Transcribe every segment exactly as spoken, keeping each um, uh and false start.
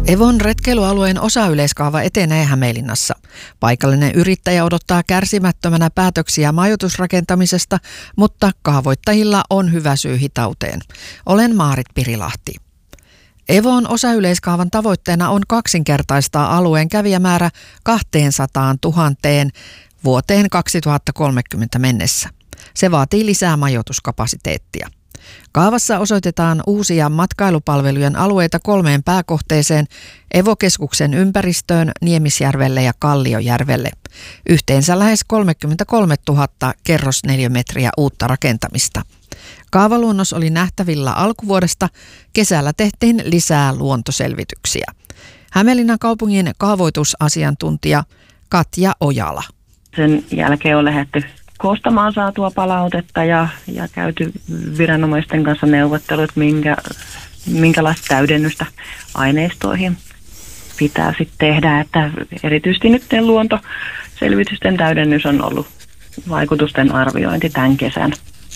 Evon retkeilyalueen osayleiskaava etenee Hämeenlinnassa. Paikallinen yrittäjä odottaa kärsimättömänä päätöksiä majoitusrakentamisesta, mutta kaavoittajilla on hyvä syy hitauteen. Olen Maarit Pirilahti. Evon osayleiskaavan tavoitteena on kaksinkertaistaa alueen kävijämäärä kaksisataatuhatta vuoteen kaksituhattakolmekymmentä mennessä. Se vaatii lisää majoituskapasiteettia. Kaavassa osoitetaan uusia matkailupalvelujen alueita kolmeen pääkohteeseen, Evo-keskuksen ympäristöön, Niemisjärvelle ja Kalliojärvelle. Yhteensä lähes kolmekymmentäkolmetuhatta kerrosneliömetriä uutta rakentamista. Kaavaluonnos oli nähtävillä alkuvuodesta, kesällä tehtiin lisää luontoselvityksiä. Hämeenlinnan kaupungin kaavoitusasiantuntija Katja Ojala. Sen jälkeen on lähdetty koostamaan saatua palautetta ja, ja käyty viranomaisten kanssa neuvottelut, minkä, minkälaista täydennystä aineistoihin pitää sitten tehdä. Että erityisesti nyt luontoselvitysten täydennys on ollut vaikutusten arviointi tämän kesän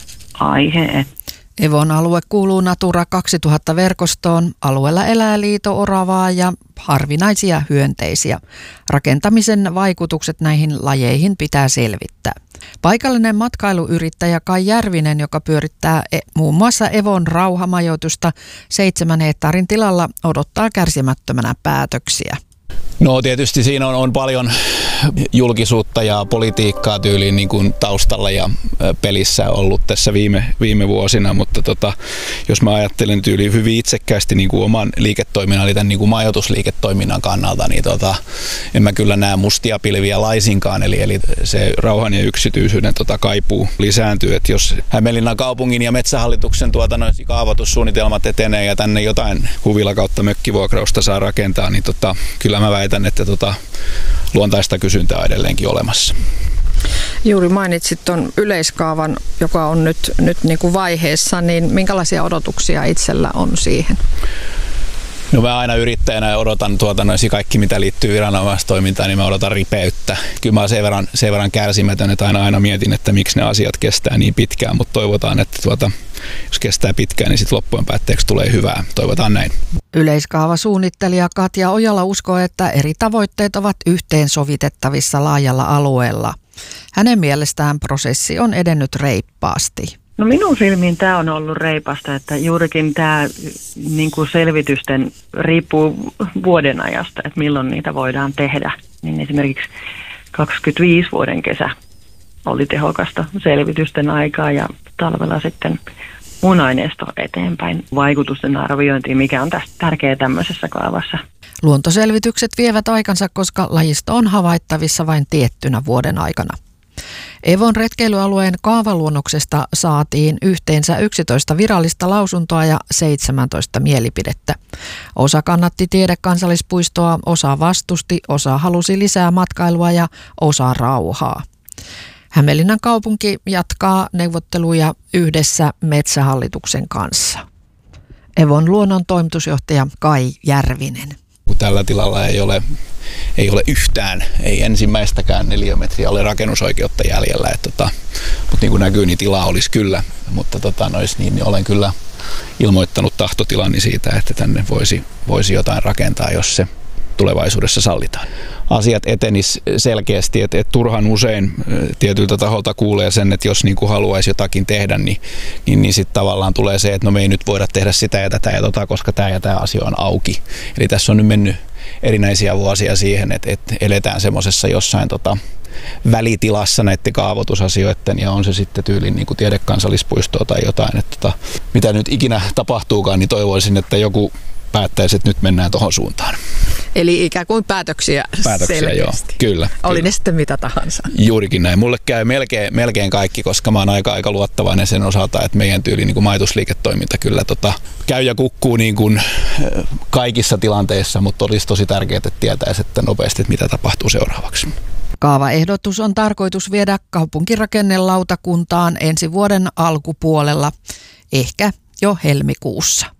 aihe. Evon alue kuuluu Natura kaksituhatta-verkostoon. Alueella elää liito-oravaa ja harvinaisia hyönteisiä. Rakentamisen vaikutukset näihin lajeihin pitää selvittää. Paikallinen matkailuyrittäjä Kai Järvinen, joka pyörittää muun muassa Evon rauhamajoitusta seitsemän hehtaarin tilalla, odottaa kärsimättömänä päätöksiä. No tietysti siinä on, on paljon julkisuutta ja politiikkaa tyyliin niin kuin taustalla ja pelissä ollut tässä viime, viime vuosina, mutta tota, jos mä ajattelen tyyliin hyvin itsekkäästi niin kuin oman liiketoiminnan, eli tämän niin kuin majoitusliiketoiminnan kannalta, niin tota, en mä kyllä näe mustia pilviä laisinkaan, eli, eli se rauhan ja yksityisyyden tota, kaipuu lisääntyy, että jos Hämeenlinnan kaupungin ja Metsähallituksen tuota, kaavoitussuunnitelmat etenee ja tänne jotain huvila kautta mökkivuokrausta saa rakentaa, niin tota, kyllä mä väitän, että tota, luontaista kysyntää on edelleenkin olemassa. Juuri mainitsit tuon yleiskaavan, joka on nyt, nyt niin kuin vaiheessa, niin minkälaisia odotuksia itsellä on siihen? No mä aina yrittäjänä odotan tuota noisi kaikki, mitä liittyy viranomaistoimintaan, niin mä odotan ripeyttä. Kyllä mä oon sen verran, sen verran kärsimätön, että aina, aina mietin, että miksi ne asiat kestää niin pitkään, mutta toivotaan, että tuota, jos kestää pitkään, niin sitten loppujen päätteeksi tulee hyvää. Toivotaan näin. Yleiskaavasuunnittelija Katja Ojala uskoo, että eri tavoitteet ovat yhteensovitettavissa laajalla alueella. Hänen mielestään prosessi on edennyt reippaasti. No minun silmiin tämä on ollut reipasta, että juurikin tämä niin kuin selvitysten riippuu vuoden ajasta, että milloin niitä voidaan tehdä. Niin esimerkiksi kaksikymmentäviisi vuoden kesä oli tehokasta selvitysten aikaa ja talvella sitten mun aineisto eteenpäin vaikutusten arviointiin, mikä on tästä tärkeää tämmöisessä kaavassa. Luontoselvitykset vievät aikansa, koska lajisto on havaittavissa vain tiettynä vuoden aikana. Evon retkeilyalueen kaavaluonnoksesta saatiin yhteensä yksitoista virallista lausuntoa ja seitsemäntoista mielipidettä. Osa kannatti tiedekansallispuistoa, osa vastusti, osa halusi lisää matkailua ja osa rauhaa. Hämeenlinnan kaupunki jatkaa neuvotteluja yhdessä Metsähallituksen kanssa. Evon luonnon toimitusjohtaja Kai Järvinen. Tällä tilalla ei ole, ei ole yhtään, ei ensimmäistäkään neliömetriä ole rakennusoikeutta jäljellä. Et tota, mutta niin kuin näkyy, niin tilaa olisi kyllä. Mutta tota, nois, niin, niin olen kyllä ilmoittanut tahtotilani siitä, että tänne voisi, voisi jotain rakentaa, jos se tulevaisuudessa sallitaan. Asiat etenis selkeästi, että et turhan usein tietyiltä taholta kuulee sen, että jos niinku haluaisi jotakin tehdä, niin, niin, niin sitten tavallaan tulee se, että no me ei nyt voida tehdä sitä ja tätä ja tota, koska tämä ja tämä asia on auki. Eli tässä on nyt mennyt erinäisiä vuosia siihen, että, että eletään semmoisessa jossain tota, välitilassa näiden kaavoitusasioiden ja on se sitten tyylin niin kuin tiedekansallispuistoa tai jotain. Että, tota, mitä nyt ikinä tapahtuukaan, niin toivoisin, että joku päättäisi, että nyt mennään tuohon suuntaan. Eli ikään kuin päätöksiä, päätöksiä selkeästi. Joo, kyllä. Oli kyllä. ne sitten mitä tahansa. Juurikin näin. Mulle käy melkein, melkein kaikki, koska mä oon aika, aika luottavainen sen osalta, että meidän tyyli niin kuin majoitusliiketoiminta kyllä tota, käy ja kukkuu niin kuin kaikissa tilanteissa, mutta olisi tosi tärkeää, että tietäisi että nopeasti, että mitä tapahtuu seuraavaksi. Kaavaehdotus on tarkoitus viedä kaupunkirakennelautakuntaan ensi vuoden alkupuolella, ehkä jo helmikuussa.